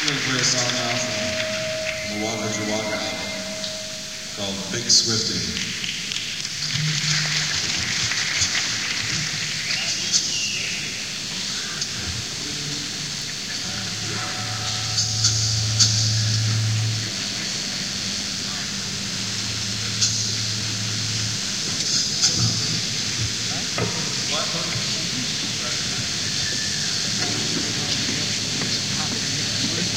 We're going to play a song now from the Waka Jawaka album called Big Swifty.